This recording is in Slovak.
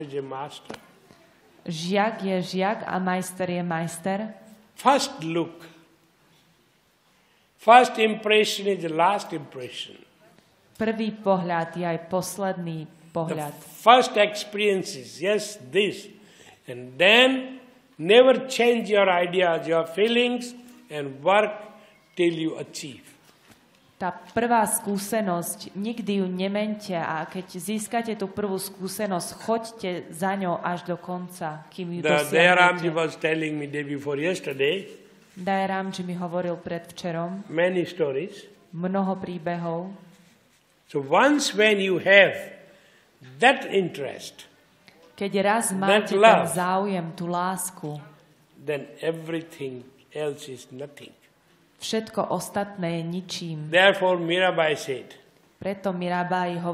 is a master. Žiak je žiak a majster je majster. First look, first impression is the last impression. Prvý pohľad je aj posledný The pohľad. first experience is yes, this. And then never change your ideas, your feelings, and work till you achieve. Tá prvá skúsenosť, nikdy ju nemente a keď získate tú prvú skúsenosť, choďte za ňou až do konca, kým ju Dayaramji dosiahnete. was telling me day before yesterday Dayaramji mi hovoril predvčerom many stories. mnoho príbehov. So once when you have that interest, Keď raz máte ten love. záujem, tú lásku, then everything else is nothing. všetko ostatné je ničím. Therefore Mirabai said, Preto Mirabai